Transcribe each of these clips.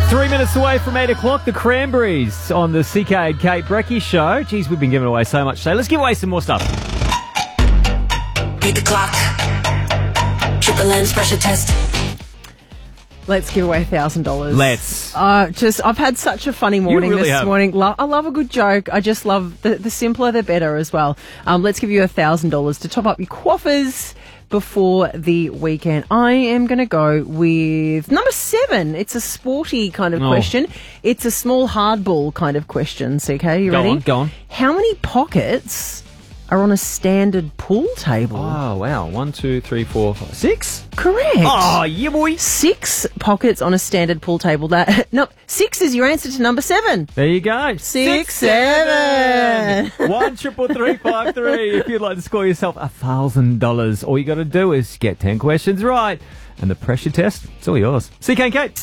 3 minutes away from 8 o'clock, the Cranberries on the CK and Kate Brecky show. Geez, we've been giving away so much today. Let's give away some more stuff. Beat the clock. Triple M's pressure test. Let's give away $1,000. Let's. I've had such a funny morning this morning. I love a good joke. I just love the simpler the better as well. Let's give you $1,000 to top up your quaffers before the weekend. I am going to go with number 7. It's a sporty kind of question. It's a small hardball kind of question. CK, you ready? Go on. How many pockets are on a standard pool table? Oh, wow. 1, 2, 3, 4, 5, 6? Correct. Oh, yeah, boy. 6 pockets on a standard pool table. 6 is your answer to number 7. There you go. 6, 7. 1 33353. If you'd like to score yourself $1,000, all you got to do is get 10 questions right. And the pressure test, it's all yours. CK and Kate.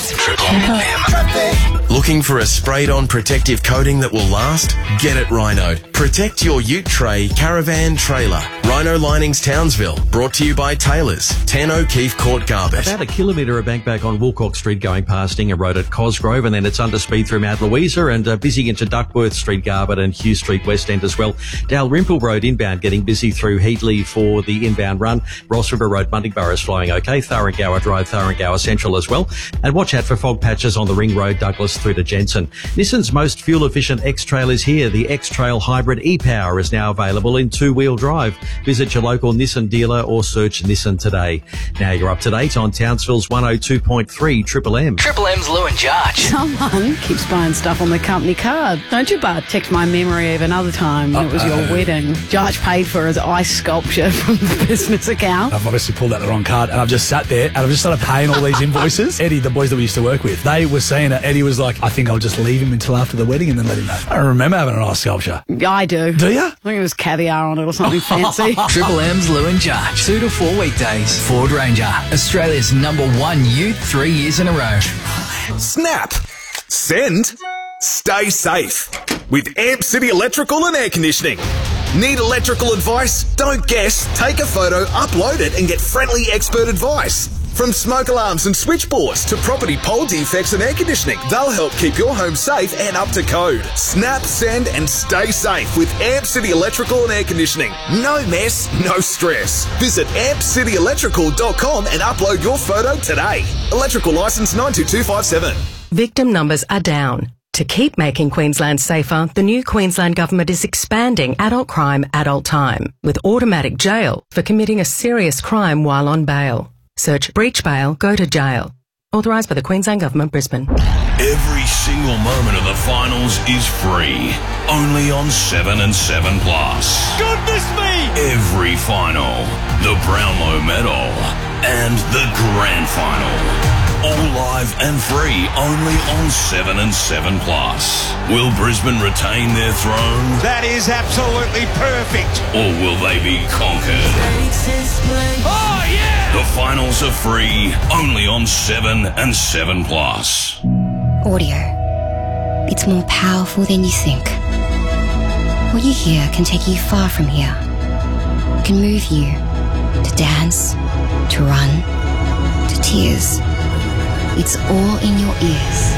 Looking for a sprayed-on protective coating that will last? Get it Rhino. Protect your ute tray, caravan, trailer. Rhino Linings Townsville. Brought to you by Taylors. 10 O'Keefe Court Garbett. About a kilometre of bank back on Woolcock Street going past Inga Road at Cosgrove, and then it's under speed through Mount Louisa and busy into Duckworth Street Garbett and Hugh Street West End as well. Dalrymple Road inbound getting busy through Heatley for the inbound run. Ross River Road Muntingborough is flowing okay. Thuringowa Drive, Thuringowa Central as well. And watch out for fog patches on the Ring Road, Douglas through to Jensen. Nissan's most fuel-efficient X-Trail is here. The X-Trail Hybrid e-Power is now available in 2-wheel drive. Visit your local Nissan dealer or search Nissan today. Now you're up to date on Townsville's 102.3 Triple M. Triple M's Lou and Jarge. Someone keeps buying stuff on the company card. Don't you, Bud? Text my memory of another time when it was your wedding. Jarge paid for his ice sculpture from the business account. I've obviously pulled out the wrong card and I've just sat there and I've just started paying all these invoices. Eddie, the boys that we used to work with, they were saying it. Eddie was like, I think I'll just leave him until after the wedding and then let him know. I don't remember having an ice sculpture. I do. Do you? I think it was caviar on it or something fancy. Triple M's Lou and Jarge. 2 to 4 weekdays. Ford Ranger. Australia's #1 ute 3 years in a row. Snap. Send. Stay safe. With Amp City Electrical and Air Conditioning. Need electrical advice? Don't guess. Take a photo, upload it and get friendly expert advice. From smoke alarms and switchboards to property pole defects and air conditioning, they'll help keep your home safe and up to code. Snap, send and stay safe with Amp City Electrical and Air Conditioning. No mess, no stress. Visit ampcityelectrical.com and upload your photo today. Electrical licence 92257. Victim numbers are down. To keep making Queensland safer, the new Queensland Government is expanding adult crime, adult time, with automatic jail for committing a serious crime while on bail. Search breach bail, go to jail. Authorised by the Queensland Government, Brisbane. Every single moment of the finals is free. Only on 7 and 7 Plus. Goodness me! Every final, the Brownlow Medal, and the Grand Final. All live and free, only on 7 and 7 Plus. Will Brisbane retain their throne? That is absolutely perfect. Or will they be conquered? Oh, yeah! The finals are free, only on 7 and 7 Plus. Audio. It's more powerful than you think. What you hear can take you far from here. It can move you to dance, to run, to tears. It's all in your ears.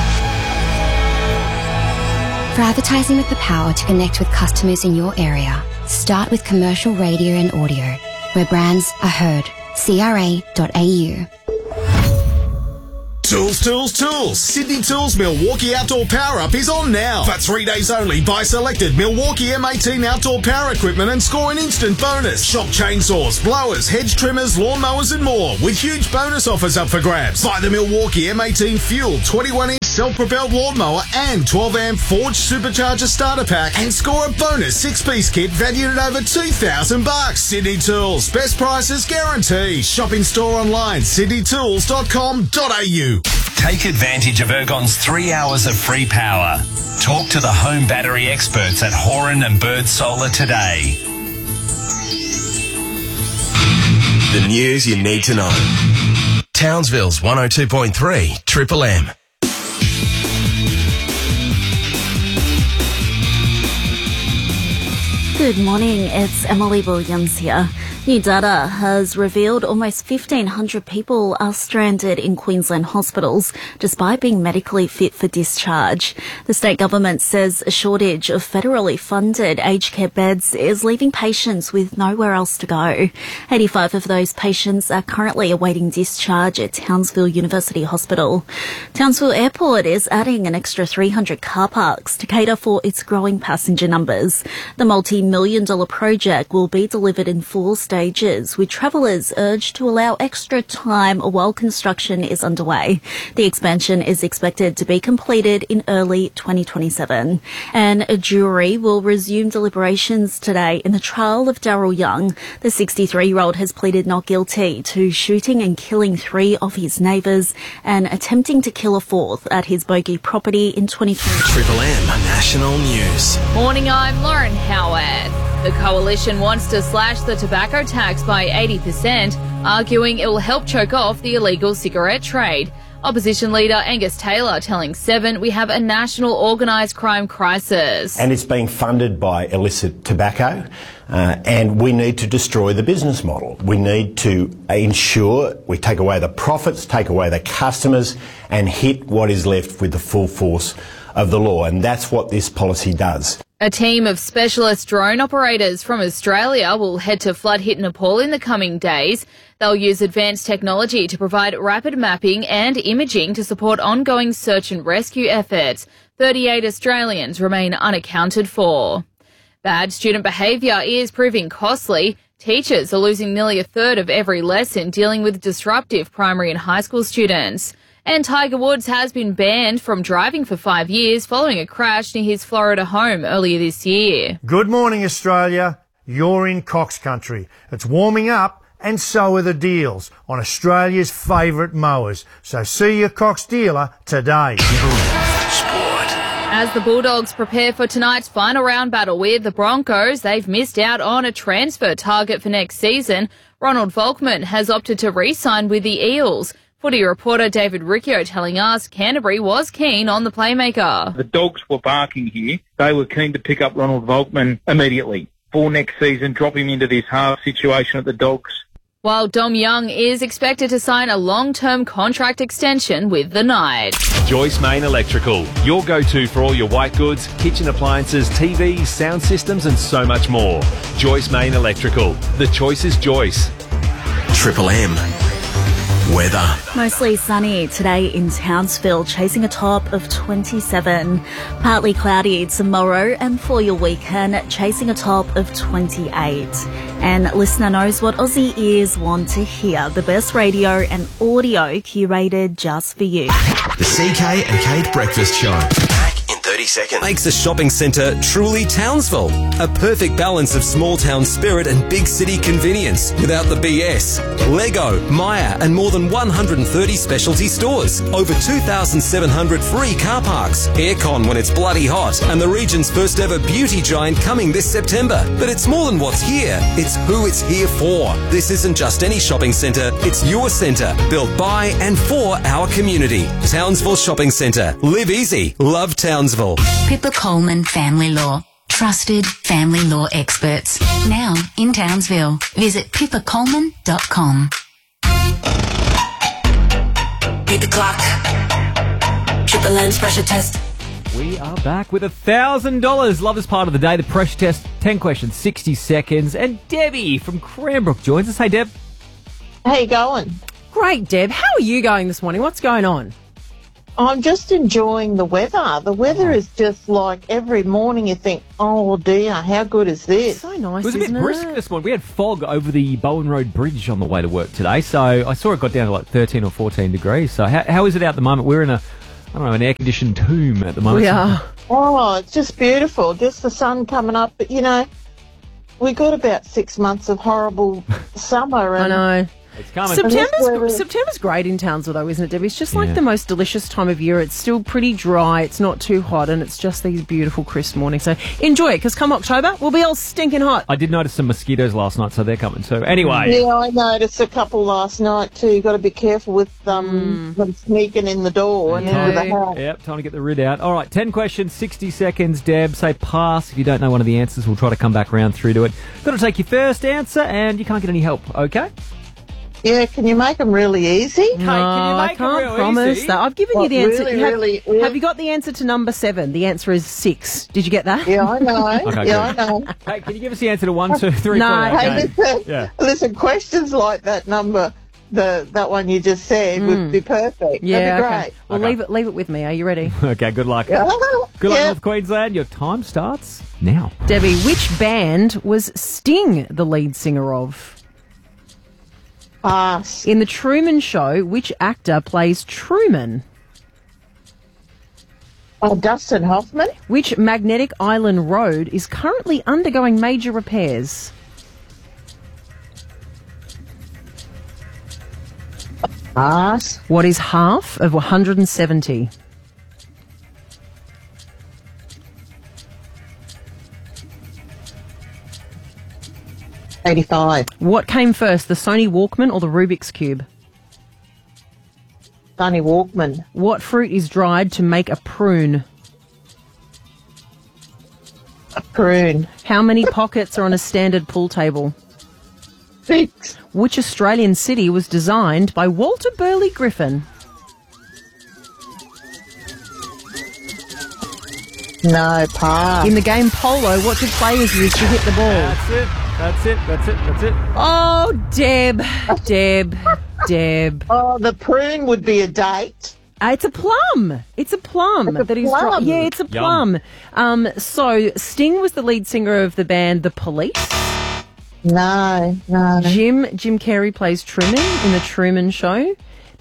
For advertising with the power to connect with customers in your area, start with commercial radio and audio, where brands are heard. CRA.au. Tools, tools, tools. Sydney Tools Milwaukee Outdoor Power Up is on now. For 3 days only, buy selected Milwaukee M18 outdoor power equipment and score an instant bonus. Shop chainsaws, blowers, hedge trimmers, lawnmowers and more with huge bonus offers up for grabs. Buy the Milwaukee M18 Fuel 21-inch self-propelled lawnmower and 12-amp forged supercharger starter pack and score a bonus 6-piece kit valued at over $2,000. Sydney Tools. Best prices guaranteed. Shop in store online, sydneytools.com.au. Take advantage of Ergon's 3 hours of free power. Talk to the home battery experts at Horan and Bird Solar today. The news you need to know. Townsville's 102.3 Triple M. Good morning, it's Emily Williams here. New data has revealed almost 1,500 people are stranded in Queensland hospitals despite being medically fit for discharge. The state government says a shortage of federally funded aged care beds is leaving patients with nowhere else to go. 85 of those patients are currently awaiting discharge at Townsville University Hospital. Townsville Airport is adding an extra 300 car parks to cater for its growing passenger numbers. The multi-million-dollar project will be delivered in 4 stages, with travellers urged to allow extra time while construction is underway. The expansion is expected to be completed in early 2027. And a jury will resume deliberations today in the trial of Daryl Young. The 63-year-old has pleaded not guilty to shooting and killing 3 of his neighbours and attempting to kill a 4th at his bogey property in 2020. Triple M National News. Morning, I'm Lauren Howard. The coalition wants to slash the tobacco tax by 80%, arguing it will help choke off the illegal cigarette trade. Opposition leader Angus Taylor telling Seven we have a national organised crime crisis. And it's being funded by illicit tobacco, and we need to destroy the business model. We need to ensure we take away the profits, take away the customers, and hit what is left with the full force of the law. And that's what this policy does. A team of specialist drone operators from Australia will head to flood-hit Nepal in the coming days. They'll use advanced technology to provide rapid mapping and imaging to support ongoing search and rescue efforts. 38 Australians remain unaccounted for. Bad student behaviour is proving costly. Teachers are losing nearly a third of every lesson dealing with disruptive primary and high school students. And Tiger Woods has been banned from driving for 5 years following a crash near his Florida home earlier this year. Good morning, Australia. You're in Cox Country. It's warming up, and so are the deals on Australia's favourite mowers. So see your Cox dealer today. As the Bulldogs prepare for tonight's final round battle with the Broncos, they've missed out on a transfer target for next season. Ronald Volkman has opted to re-sign with the Eels. Footy reporter David Riccio telling us Canterbury was keen on the playmaker. The Dogs were barking here. They were keen to pick up Ronald Volkman immediately for next season, drop him into this half situation at the Dogs. While Dom Young is expected to sign a long-term contract extension with the Knights. Joyce Main Electrical, your go-to for all your white goods, kitchen appliances, TVs, sound systems and so much more. Joyce Main Electrical. The choice is Joyce. Triple M weather. Mostly sunny today in Townsville, chasing a top of 27. Partly cloudy tomorrow, and for your weekend, chasing a top of 28. And listener knows what Aussie ears want to hear. The best radio and audio curated just for you. The CK and Kate Breakfast Show. Back in 30 seconds. Makes a shopping centre truly Townsville. A perfect balance of small town spirit and big city convenience without the BS. Lego, Myer and more than 130 specialty stores. Over 2,700 free car parks. Aircon when it's bloody hot. And the region's first ever beauty giant coming this September. But it's more than what's here. It's who it's here for. This isn't just any shopping centre. It's your centre. Built by and for our community. Townsville Shopping Centre. Live easy. Love Townsville. Pippa Coleman Family Law. Trusted family law experts. Now in Townsville. Visit pippacoleman.com. Beat the clock. Triple M's pressure test. We are back with $1,000. Love this part of the day, the pressure test. 10 questions, 60 seconds. And Debbie from Cranbrook joins us. Hey, Deb. How you going? Great, Deb. How are you going this morning? What's going on? I'm just enjoying the weather. The weather is just like every morning you think, oh dear, how good is this? So nice, It was a bit brisk this morning. We had fog over the Bowen Road Bridge on the way to work today, so I saw it got down to like 13 or 14 degrees. So how is it out at the moment? We're in an air-conditioned tomb at the moment. We are. Oh, it's just beautiful. Just the sun coming up. But, you know, we got about 6 months of horrible summer. And I know. It's coming. September's great in Townsville, though, isn't it, Debbie? It's just like the most delicious time of year. It's still pretty dry. It's not too hot, and it's just these beautiful, crisp mornings. So enjoy it, because come October, we'll be all stinking hot. I did notice some mosquitoes last night, so they're coming too. Anyway. Yeah, I noticed a couple last night too. You've got to be careful with them sneaking in the door and into the house. Yep, time to get the rid out. All right, 10 questions, 60 seconds, Deb. Say pass. If you don't know one of the answers, we'll try to come back round through to it. Got to take your first answer, and you can't get any help, okay? Yeah, can you make them really easy? No, I can't promise that. I've given you the answer. Really, have you got the answer to number 7? The answer is 6. Did you get that? Yeah, I know. Okay, I know. Hey, can you give us the answer to 1, 2, 3, 4? No. Hey, listen, questions like that number, that one you just said, would be perfect. Yeah, that'd be great. okay. Well, leave it with me. Are you ready? Okay, good luck. Good luck, North Queensland. Your time starts now. Debbie, which band was Sting the lead singer of? Pass. In The Truman Show, which actor plays Truman? Dustin Hoffman. Which magnetic island road is currently undergoing major repairs? Pass. What is half of 170? $85. What came first, the Sony Walkman or the Rubik's Cube? Sony Walkman. What fruit is dried to make a prune? A prune. How many pockets are on a standard pool table? 6. Which Australian city was designed by Walter Burley Griffin? No, pass. In the game Polo, what do players use to hit the ball? That's it. Oh, Deb. Oh, the prune would be a date. It's a plum. It's a plum. It's a plum. Yeah, it's a plum. So Sting was the lead singer of the band The Police. No. Jim Carrey plays Truman in The Truman Show.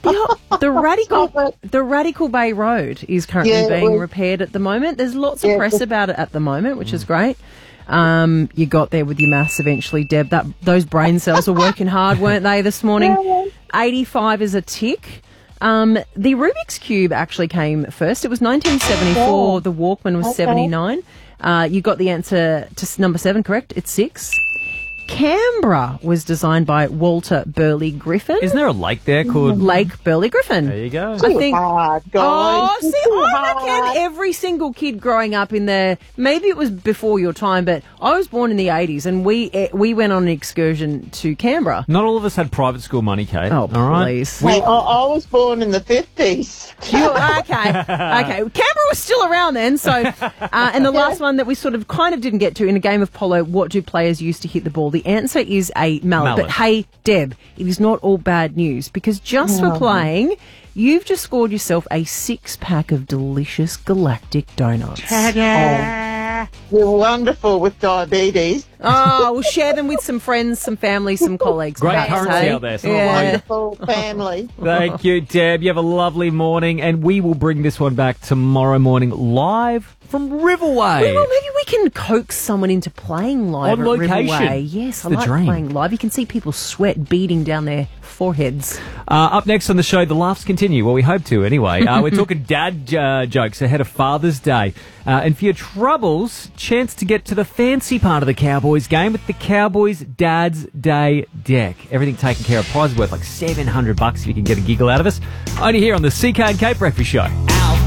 The Radical Bay Road is currently being repaired at the moment. There's lots of press about it at the moment, which is great. You got there with your maths eventually, Deb. Those brain cells were working hard, weren't they, this morning? 85 is a tick. The Rubik's Cube actually came first. It was 1974. The Walkman was 79. You got the answer to number 7, correct? It's 6. Canberra was designed by Walter Burley Griffin. Isn't there a lake there called Lake Burley Griffin? There you go. I think. Hard, guys. I reckon every single kid growing up in there. Maybe it was before your time, but I was born in the 80s, and we went on an excursion to Canberra. Not all of us had private school money, Kate. Oh, please. Hey, I was born in the 50s. Okay. Canberra was still around then. So, and the last one that we sort of kind of didn't get to in a game of polo, what do players use to hit the ball? The answer is a mallet. But hey, Deb, it is not all bad news, because just for playing, you've just scored yourself a 6-pack of delicious galactic donuts. You're wonderful with diabetes. Oh, we'll share them with some friends, some family, some colleagues. Great currency out there. So Wonderful family. Thank you, Deb. You have a lovely morning, and we will bring this one back tomorrow morning live from Riverway. Well, maybe we can coax someone into playing live on at location. Riverway. Yes, I the like dream. playing live. You can see people's sweat beading down their foreheads. Up next on the show, the laughs continue. Well, we hope to anyway. We're talking dad jokes ahead of Father's Day. And for your troubles, chance to get to the fancy part of the Cowboys game with the Cowboys Dad's Day deck. Everything taken care of. Prize worth like $700 if you can get a giggle out of us. Only here on the CK and Kate Breakfast Show.